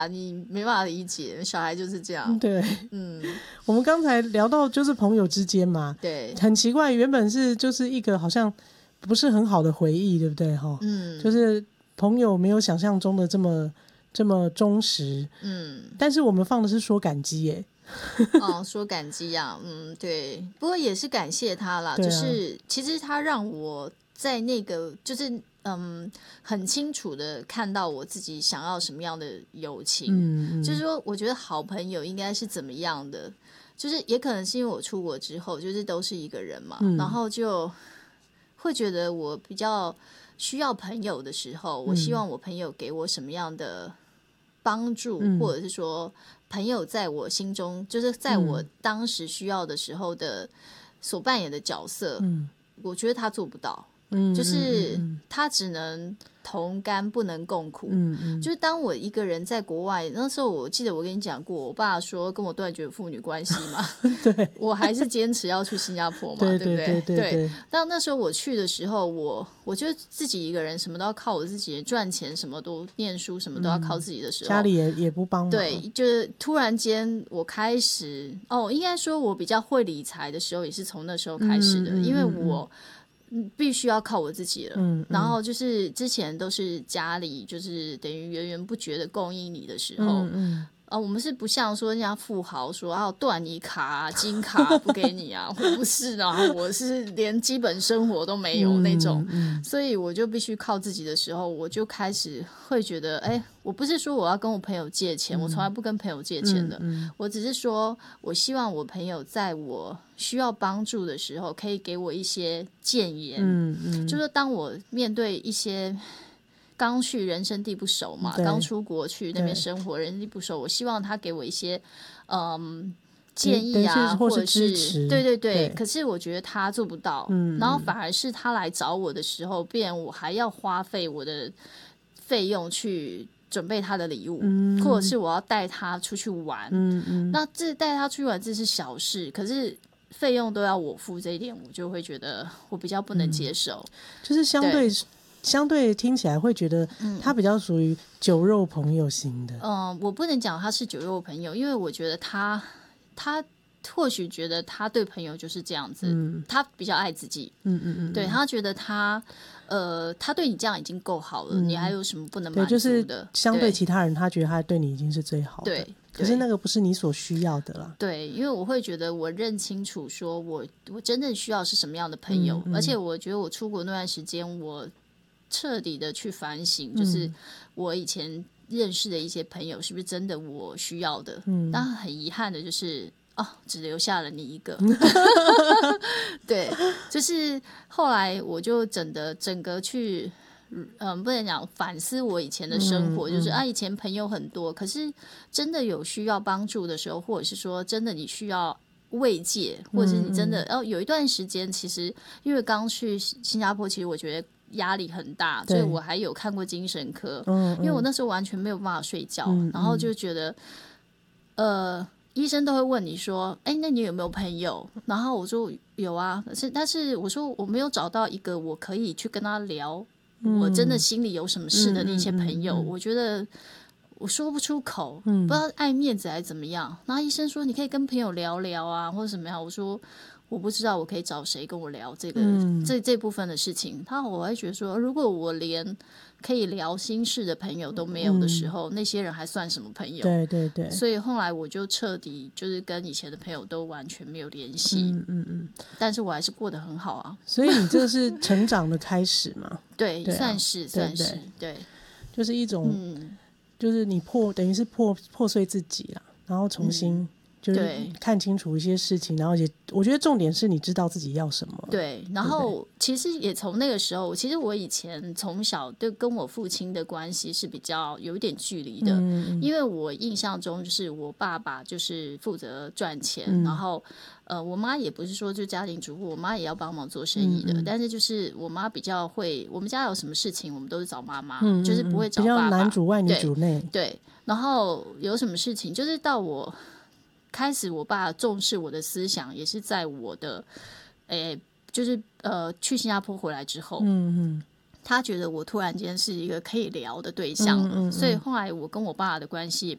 你没办法理解，小孩就是这样。 对，我们刚才聊到就是朋友之间嘛， 对， 很奇怪，原本是就是一个好像不是很好的回忆，对不对？就是朋友没有想象中的这么忠实，但是我们放的是说感激耶。 说感激啊，对，不过也是感谢他啦，就是其实他让我在那个就是很清楚的看到我自己想要什么样的友情，就是说我觉得好朋友应该是怎么样的，就是也可能是因为我出国之后就是都是一个人嘛，然后就会觉得我比较需要朋友的时候，我希望我朋友给我什么样的帮助，或者是说朋友在我心中就是在我当时需要的时候的所扮演的角色，我觉得他做不到，就是他只能同甘不能共苦，就是当我一个人在国外，那时候我记得我跟你讲过，我爸说跟我断绝父女关系嘛， 对， 我还是坚持要去新加坡嘛，对不对？对。但那时候我去的时候，我就自己一个人，什么都要靠我自己，赚钱什么都念书什么都要靠自己的时候， 家里也不帮忙。 对，就是突然间我开始应该说我比较会理财的时候，也是从那时候开始的，因为我必须要靠我自己了，然后就是之前都是家里就是等于源源不绝的供应你的时候，我们是不像说人家富豪说断你卡金卡不给你啊，我不是啊，我是连基本生活都没有那种，所以我就必须靠自己的时候，我就开始会觉得我不是说我要跟我朋友借钱，我从来不跟朋友借钱的，我只是说我希望我朋友在我需要帮助的时候可以给我一些建言，就说当我面对一些刚去人生地不熟嘛，刚出国去那边生活，人生地不熟，我希望他给我一些建议啊，或者是支持， 对。可是我觉得他做不到，然后反而是他来找我的时候，变我还要花费我的费用去准备他的礼物，或者是我要带他出去玩，那这带他出去玩这是小事，可是费用都要我付，这一点我就会觉得我比较不能接受， 就是相对听起来会觉得他比较属于酒肉朋友型的。 我不能讲他是酒肉朋友，因为我觉得他或许觉得他对朋友就是这样子，他比较爱自己，对，他觉得他对你这样已经够好了，你还有什么不能满足的？ 对，就是相对其他人，他觉得他对你已经是最好的， 对。 可是那个不是你所需要的啦。 对，因为我会觉得我认清楚说我真正需要是什么样的朋友，而且我觉得我出国那段时间我彻底的去反省，就是我以前认识的一些朋友是不是真的我需要的，但很遗憾的就是只留下了你一个对，就是后来我就整个去不能讲反思我以前的生活，就是以前朋友很多，可是真的有需要帮助的时候，或者是说真的你需要慰藉，或者是你真的有一段时间，其实因为刚去新加坡，其实我觉得压力很大，所以我还有看过精神科，因为我那时候完全没有办法睡觉，然后就觉得医生都会问你说那你有没有朋友，然后我说有啊，但是我说我没有找到一个我可以去跟他聊我真的心里有什么事的那些朋友，我觉得我说不出口，不知道爱面子还是怎么样，然后医生说你可以跟朋友聊聊啊或者什么样，我说我不知道我可以找谁跟我聊这个这部分的事情，我还觉得说如果我连可以聊心事的朋友都没有的时候，那些人还算什么朋友？ 对对对。 所以后来我就彻底就是跟以前的朋友都完全没有联系，但是我还是过得很好啊。 所以你这是成长的开始嘛？ 对，算是对， 就是一种，就是你等于是破碎自己啦，然后重新就是看清楚一些事情，然后我觉得重点是你知道自己要什么。 对，然后其实也从那个时候，其实我以前从小对跟我父亲的关系是比较有一点距离的，因为我印象中就是我爸爸就是负责赚钱，然后我妈也不是说就家庭主妇，我妈也要帮忙做生意的，但是就是我妈比较会，我们家有什么事情我们都是找妈妈，就是不会找爸爸， 比较男主外女主内。 对，然后有什么事情就是到我开始我爸重视我的思想也是在我的就是去新加坡回来之后，他觉得我突然间是一个可以聊的对象，所以后来我跟我爸的关系